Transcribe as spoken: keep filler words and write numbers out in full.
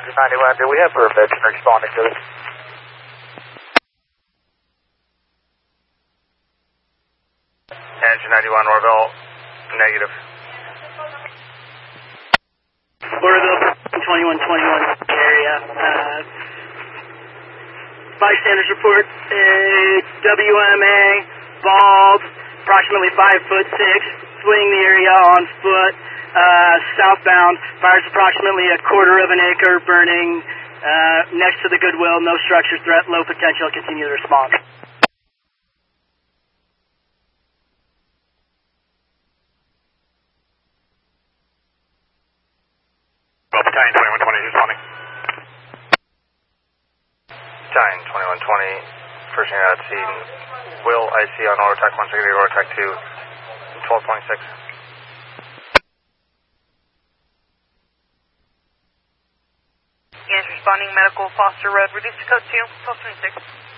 Engine ninety-one, do we have a veteran responding to this? Engine ninety-one, Orville, negative. Orville, twenty-one twenty-one area. Uh, bystanders report a W M A, bald, approximately five foot six, fleeing the area on foot, uh, southbound, fires approximately a quarter of an acre, burning uh, next to the Goodwill, no structure threat, low potential, continue to respond. Battalion twenty-one twenty, responding. Battalion twenty-one twenty, first unit at scene. Will I see on auto attack one, secondary auto attack two, twelve point six. Yes, responding medical, Foster Road, reduce to code two, twelve twenty-six.